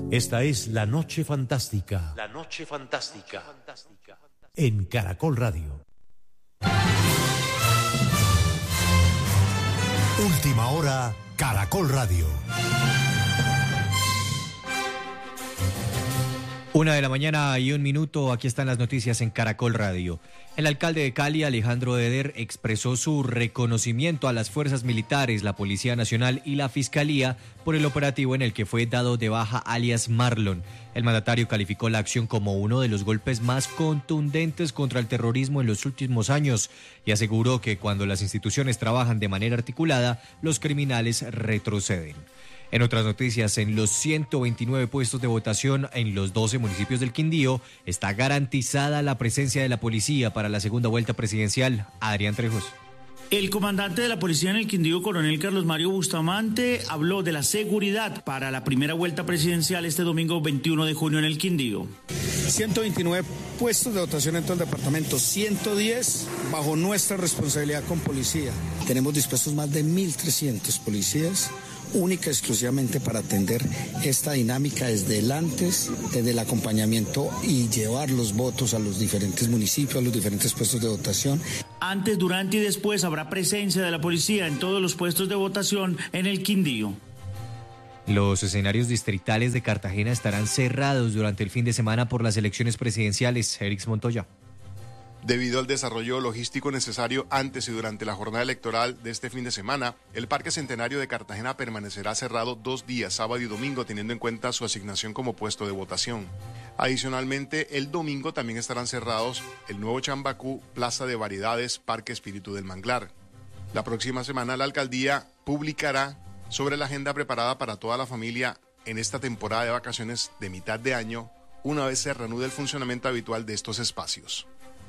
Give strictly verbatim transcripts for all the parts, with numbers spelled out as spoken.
Esta es La Noche Fantástica. La Noche Fantástica. En Caracol Radio. Última hora, Caracol Radio. Una de la mañana y un minuto, aquí están las noticias en Caracol Radio. El alcalde de Cali, Alejandro Eder, expresó su reconocimiento a las fuerzas militares, la Policía Nacional y la Fiscalía por el operativo en el que fue dado de baja alias Marlon. El mandatario calificó la acción como uno de los golpes más contundentes contra el terrorismo en los últimos años y aseguró que cuando las instituciones trabajan de manera articulada, los criminales retroceden. En otras noticias, en los ciento veintinueve puestos de votación en los doce municipios del Quindío está garantizada la presencia de la policía para la segunda vuelta presidencial. Adrián Trejos. El comandante de la policía en el Quindío, coronel Carlos Mario Bustamante, habló de la seguridad para la primera vuelta presidencial este domingo veintiuno de junio en el Quindío. ciento veintinueve puestos de votación en todo el departamento, ciento diez bajo nuestra responsabilidad con policía. Tenemos dispuestos más de mil trescientos policías, única y exclusivamente para atender esta dinámica desde el antes, desde el acompañamiento y llevar los votos a los diferentes municipios, a los diferentes puestos de votación. Antes, durante y después habrá presencia de la policía en todos los puestos de votación en el Quindío. Los escenarios distritales de Cartagena estarán cerrados durante el fin de semana por las elecciones presidenciales. Erix Montoya. Debido al desarrollo logístico necesario antes y durante la jornada electoral de este fin de semana, el Parque Centenario de Cartagena permanecerá cerrado dos días, sábado y domingo, teniendo en cuenta su asignación como puesto de votación. Adicionalmente, el domingo también estarán cerrados el Nuevo Chambacú, Plaza de Variedades, Parque Espíritu del Manglar. La próxima semana la alcaldía publicará sobre la agenda preparada para toda la familia en esta temporada de vacaciones de mitad de año, una vez se reanude el funcionamiento habitual de estos espacios.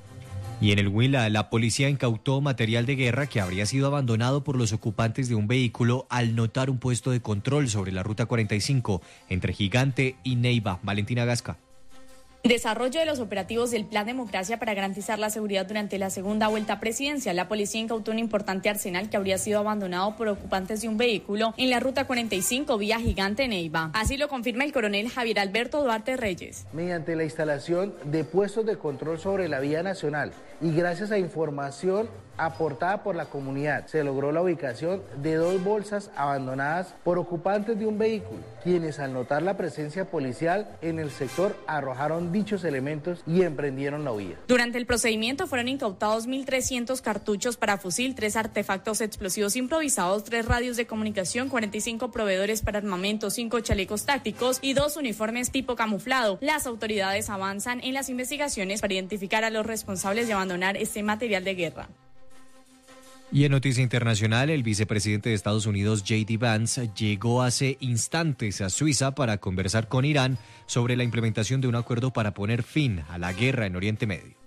Y en el Huila, la policía incautó material de guerra que habría sido abandonado por los ocupantes de un vehículo al notar un puesto de control sobre la ruta cuarenta y cinco entre Gigante y Neiva. Valentina Gasca. Desarrollo de los operativos del Plan Democracia para garantizar la seguridad durante la segunda vuelta presidencial. La policía incautó un importante arsenal que habría sido abandonado por ocupantes de un vehículo en la ruta cuarenta y cinco vía Gigante Neiva. Así lo confirma el coronel Javier Alberto Duarte Reyes. Mediante la instalación de puestos de control sobre la vía nacional y gracias a información aportada por la comunidad, se logró la ubicación de dos bolsas abandonadas por ocupantes de un vehículo, quienes al notar la presencia policial en el sector arrojaron dichos elementos y emprendieron la huida. Durante el procedimiento fueron incautados mil trescientos cartuchos para fusil, tres artefactos explosivos improvisados, tres radios de comunicación, cuarenta y cinco proveedores para armamento, cinco chalecos tácticos y dos uniformes tipo camuflado. Las autoridades avanzan en las investigaciones para identificar a los responsables de abandonar este material de guerra. Y en noticia internacional, el vicepresidente de Estados Unidos, J D Vance, llegó hace instantes a Suiza para conversar con Irán sobre la implementación de un acuerdo para poner fin a la guerra en Oriente Medio.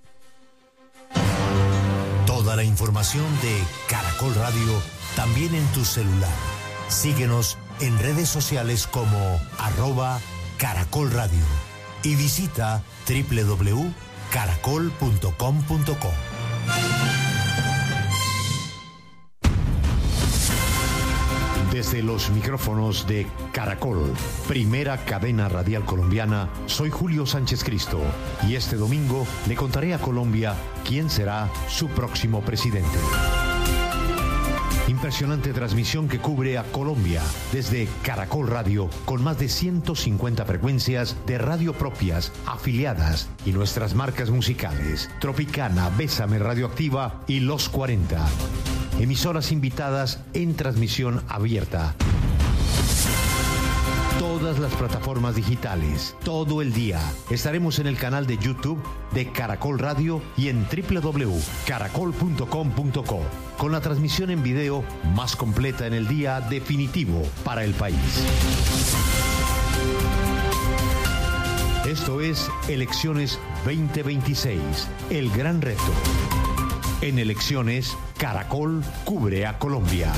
Toda la información de Caracol Radio, también en tu celular. Síguenos en redes sociales como arroba Caracol Radio y visita doble u doble u doble u punto caracol punto com punto co. Desde los micrófonos de Caracol, primera cadena radial colombiana, soy Julio Sánchez Cristo y este domingo le contaré a Colombia quién será su próximo presidente. Impresionante transmisión que cubre a Colombia desde Caracol Radio con más de ciento cincuenta frecuencias de radio propias, afiliadas y nuestras marcas musicales, Tropicana, Bésame Radioactiva y Los cuarenta. Emisoras invitadas en transmisión abierta. Todas las plataformas digitales, todo el día. Estaremos en el canal de YouTube de Caracol Radio y en doble u doble u doble u punto caracol punto com punto co, con la transmisión en video más completa en el día definitivo para el país. Esto es Elecciones veinte veintiséis, el gran reto. En elecciones, Caracol cubre a Colombia.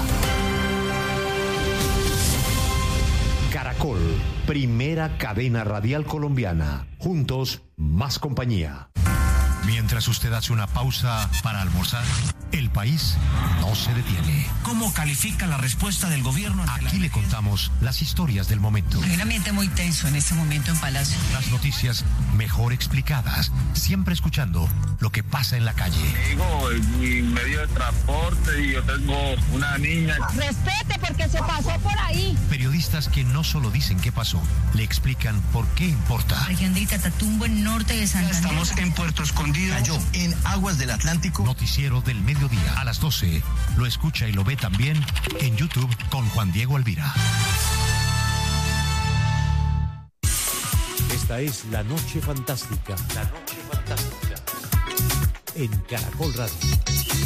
Caracol, primera cadena radial colombiana. Juntos, más compañía. Mientras usted hace una pausa para almorzar, el país no se detiene. ¿Cómo califica la respuesta del gobierno? Aquí le contamos las historias del momento. Hay un ambiente muy tenso en este momento en Palacio. Las noticias mejor explicadas, siempre escuchando lo que pasa en la calle. Digo, es mi medio de transporte y yo tengo una niña. Respete porque se pasó por ahí. Periodistas que no solo dicen qué pasó, le explican por qué importa. Región de Catatumbo, en norte de Santander. Estamos en Puerto Escondido. Cayó en aguas del Atlántico. Noticiero del mediodía a las doce. Lo escucha y lo ve también en YouTube con Juan Diego Alvira. Esta es La Noche Fantástica. La Noche Fantástica. En Caracol Radio.